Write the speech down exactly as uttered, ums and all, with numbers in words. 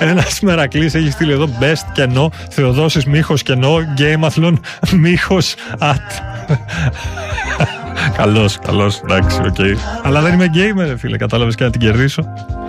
Ένας Μερακλής έχει στείλει εδώ best κενό, Θεοδόσης Μίχος κενό, Gameathlon Μίχος at. Καλός, καλός, εντάξει, οκ. Okay. Αλλά δεν είμαι gamer, φίλε, κατάλαβες, και να την κερδίσω.